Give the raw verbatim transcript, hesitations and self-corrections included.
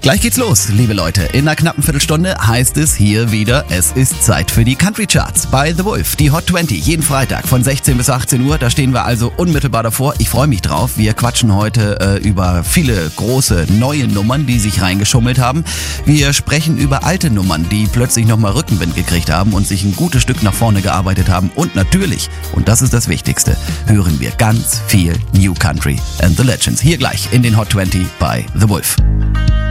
Gleich geht's los, liebe Leute. In einer knappen Viertelstunde heißt es hier wieder, es ist Zeit für die Country Charts bei The Wolf. Die Hot zwanzig, jeden Freitag von sechzehn bis achtzehn Uhr. Da stehen wir also unmittelbar davor. Ich freue mich drauf. Wir quatschen heute äh, über viele große neue Nummern, die sich reingeschummelt haben. Wir sprechen über alte Nummern, die plötzlich nochmal Rückenwind gekriegt haben und sich ein gutes Stück nach vorne gearbeitet haben. Und natürlich, und das ist das Wichtigste, hören wir ganz viel New Country and the Legends. Hier gleich in den Hot zwanzig bei The Wolf.